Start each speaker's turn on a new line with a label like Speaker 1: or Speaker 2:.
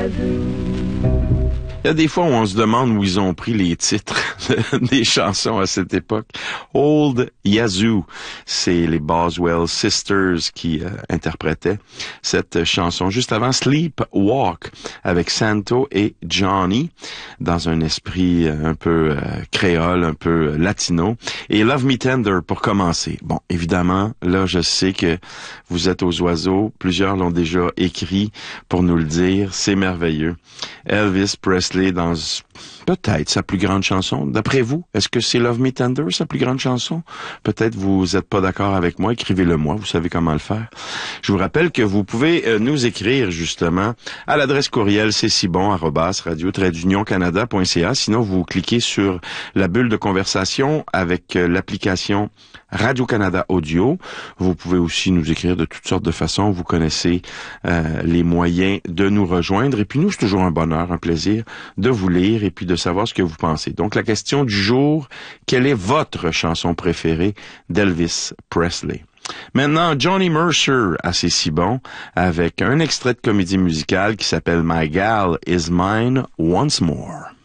Speaker 1: Il y a des fois où on se demande où ils ont pris les titres des chansons à cette époque. Old Yazoo, c'est les Boswell Sisters qui interprétaient cette chanson. Juste avant, Sleep Walk avec Santo et Johnny, dans un esprit un peu créole, un peu latino. Et Love Me Tender pour commencer. Bon, évidemment, là, je sais que vous êtes aux oiseaux. Plusieurs l'ont déjà écrit pour nous le dire. C'est merveilleux. Elvis Presley dans peut-être sa plus grande chanson. D'après vous, est-ce que c'est Love Me Tender, sa plus grande chanson? Peut-être vous n'êtes pas d'accord avec moi, écrivez-le moi, vous savez comment le faire. Je vous rappelle que vous pouvez nous écrire justement à l'adresse courriel cesibon@radio-canada.ca. Sinon, vous cliquez sur la bulle de conversation avec l'application Radio-Canada Audio. Vous pouvez aussi nous écrire de toutes sortes de façons. Vous connaissez les moyens de nous rejoindre. Et puis nous, c'est toujours un bonheur, un plaisir de vous lire et puis de savoir ce que vous pensez. Donc la question du jour, quelle est votre chanson préférée d'Elvis Presley? Maintenant, Johnny Mercer à C'est si bon avec un extrait de comédie musicale qui s'appelle My Gal Is Mine Once More.